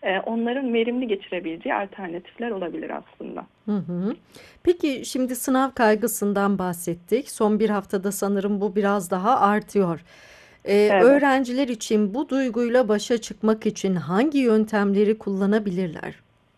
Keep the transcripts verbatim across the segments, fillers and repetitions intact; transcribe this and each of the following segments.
e, onların verimli geçirebileceği alternatifler olabilir aslında. Hı hı. Peki şimdi sınav kaygısından bahsettik. Son bir haftada sanırım bu biraz daha artıyor. Eee, Evet. öğrenciler için bu duyguyla başa çıkmak için hangi yöntemleri kullanabilirler?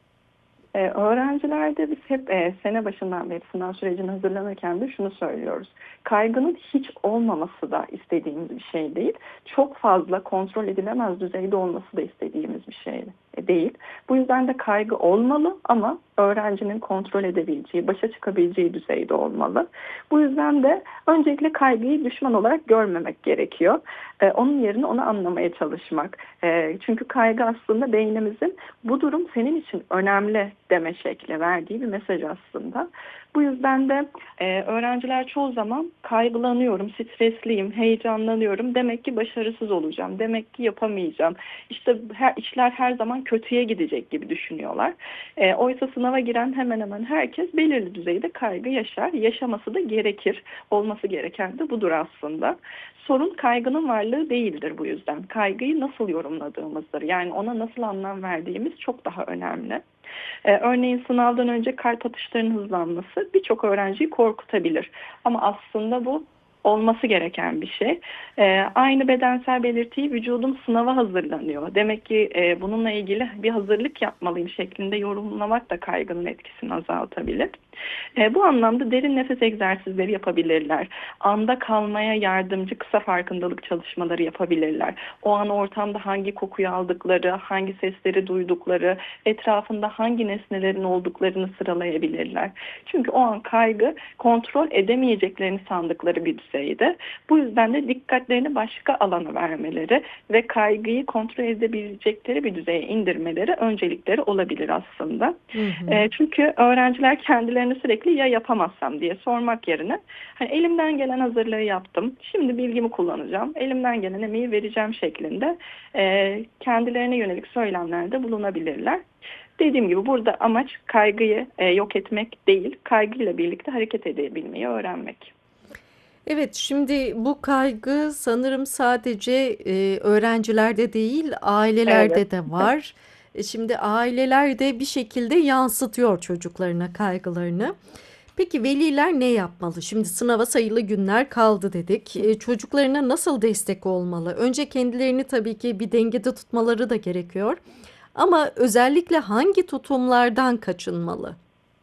Ee, öğrencilerde biz hep e, sene başından beri sınav sürecine hazırlanırken de şunu söylüyoruz. Kaygının hiç olmaması da istediğimiz bir şey değil. Çok fazla kontrol edilemez düzeyde olması da istediğimiz bir şey e, değil. Bu yüzden de kaygı olmalı ama öğrencinin kontrol edebileceği, başa çıkabileceği düzeyde olmalı. Bu yüzden de öncelikle kaygıyı düşman olarak görmemek gerekiyor. Ee, onun yerine onu anlamaya çalışmak. Ee, çünkü kaygı aslında beynimizin bu durum senin için önemli deme şekli verdiği bir mesaj aslında. Bu yüzden de e, öğrenciler çoğu zaman kaygılanıyorum, stresliyim, heyecanlanıyorum. Demek ki başarısız olacağım, demek ki yapamayacağım. İşte her, işler her zaman kötüye gidecek gibi düşünüyorlar. E, oysa sınava giren hemen hemen herkes belirli düzeyde kaygı yaşar. Yaşaması da gerekir. Olması gereken de budur aslında. Sorun kaygının varlığı değildir bu yüzden. Kaygıyı nasıl yorumladığımızdır. Yani ona nasıl anlam verdiğimiz çok daha önemli. Ee, örneğin sınavdan önce kalp atışlarının hızlanması birçok öğrenciyi korkutabilir. Ama aslında bu olması gereken bir şey. Ee, aynı bedensel belirtiyi vücudum sınava hazırlanıyor. Demek ki e, bununla ilgili bir hazırlık yapmalıyım şeklinde yorumlamak da kaygının etkisini azaltabilir. E, bu anlamda derin nefes egzersizleri yapabilirler. Anda kalmaya yardımcı kısa farkındalık çalışmaları yapabilirler. O an ortamda hangi kokuyu aldıkları, hangi sesleri duydukları, etrafında hangi nesnelerin olduklarını sıralayabilirler. Çünkü o an kaygı kontrol edemeyeceklerini sandıkları bir düzeyde. Bu yüzden de dikkatlerini başka alana vermeleri ve kaygıyı kontrol edebilecekleri bir düzeye indirmeleri öncelikleri olabilir aslında. Hı hı. E, çünkü öğrenciler kendilerini sürekli ya yapamazsam diye sormak yerine hani elimden gelen hazırlığı yaptım, şimdi bilgimi kullanacağım, elimden gelen emeği vereceğim şeklinde e, kendilerine yönelik söylemlerde bulunabilirler. Dediğim gibi burada amaç kaygıyı e, yok etmek değil, kaygıyla birlikte hareket edebilmeyi öğrenmek. Evet, şimdi bu kaygı sanırım sadece e, öğrencilerde değil, Evet. ailelerde de var. E, şimdi aileler de bir şekilde yansıtıyor çocuklarına kaygılarını. Peki veliler ne yapmalı? Şimdi sınava sayılı günler kaldı dedik. E, çocuklarına nasıl destek olmalı? Önce kendilerini tabii ki bir dengede tutmaları da gerekiyor. Ama özellikle hangi tutumlardan kaçınmalı?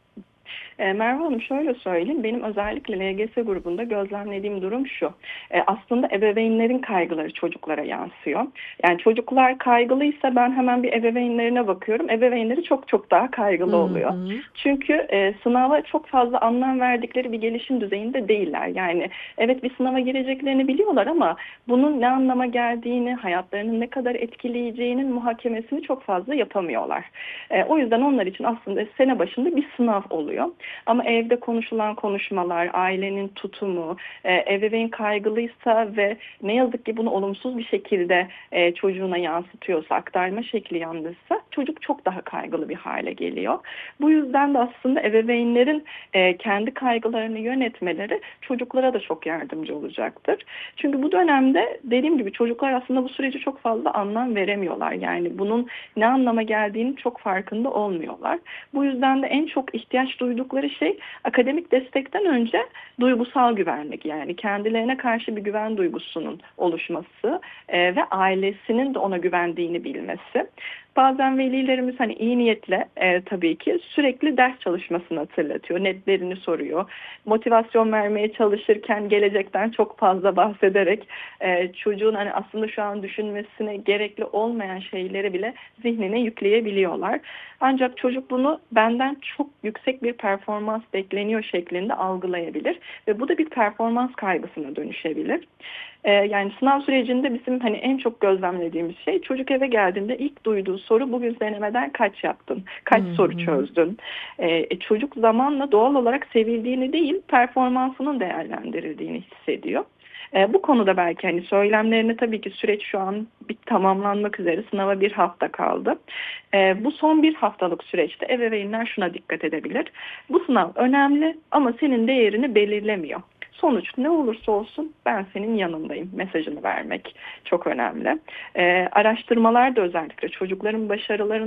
E, Merve Hanım şöyle söyleyeyim, benim özellikle L G S grubunda gözlemlediğim durum şu. E, aslında ebeveynlerin kaygıları çocuklara yansıyor. Yani çocuklar kaygılıysa ben hemen bir ebeveynlerine bakıyorum. Ebeveynleri çok çok daha Hı kaygılı oluyor. hı. Çünkü e, sınava çok fazla anlam verdikleri bir gelişim düzeyinde değiller. Yani evet bir sınava gireceklerini biliyorlar ama bunun ne anlama geldiğini, hayatlarını ne kadar etkileyeceğinin muhakemesini çok fazla yapamıyorlar. E, o yüzden onlar için aslında sene başında bir sınav oluyor. Ama evde konuşulan konuşmalar, ailenin tutumu, e, ebeveyn kaygılıysa ve ne yazık ki bunu olumsuz bir şekilde e, çocuğuna yansıtıyorsa, aktarma şekli yanlışsa çocuk çok daha kaygılı bir hale geliyor. Bu yüzden de aslında ebeveynlerin e, kendi kaygılarını yönetmeleri çocuklara da çok yardımcı olacaktır. Çünkü bu dönemde dediğim gibi çocuklar aslında bu süreci çok fazla anlam veremiyorlar. Yani bunun ne anlama geldiğini çok farkında olmuyorlar. Bu yüzden de en çok ihtiyaç duydukları şey akademik destekten önce duygusal güvenlik, yani kendilerine karşı bir güven duygusunun oluşması e, ve ailesinin de ona güvendiğini bilmesi. Bazen velilerimiz hani iyi niyetle e, tabii ki sürekli ders çalışmasını hatırlatıyor, netlerini soruyor. Motivasyon vermeye çalışırken gelecekten çok fazla bahsederek e, çocuğun hani aslında şu an düşünmesine gerekli olmayan şeyleri bile zihnine yükleyebiliyorlar. Ancak çocuk bunu benden çok yüksek bir performans bekleniyor şeklinde algılayabilir ve bu da bir performans kaygısına dönüşebilir. Ee, yani sınav sürecinde bizim hani en çok gözlemlediğimiz şey çocuk eve geldiğinde ilk duyduğu soru bugün denemeden kaç yaptın, Hı kaç soru hı. çözdün. Ee, çocuk zamanla doğal olarak sevildiğini değil performansının değerlendirildiğini hissediyor. E, bu konuda belki hani söylemlerini tabii ki süreç şu an bir tamamlanmak üzere sınava bir hafta kaldı. E, bu son bir haftalık süreçte ebeveynler şuna dikkat edebilir. Bu sınav önemli ama senin değerini belirlemiyor. Sonuç ne olursa olsun ben senin yanındayım mesajını vermek çok önemli. E, araştırmalar da özellikle çocukların başarılarını